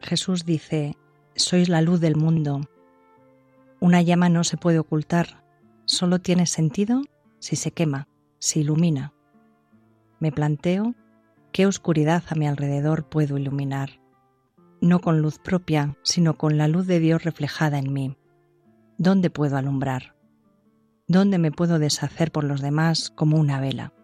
Jesús dice: sois la luz del mundo. Una llama no se puede ocultar, solo tiene sentido si se quema, si ilumina. Me planteo qué oscuridad a mi alrededor puedo iluminar, no con luz propia, sino con la luz de Dios reflejada en mí. ¿Dónde puedo alumbrar? ¿Dónde me puedo deshacer por los demás como una vela?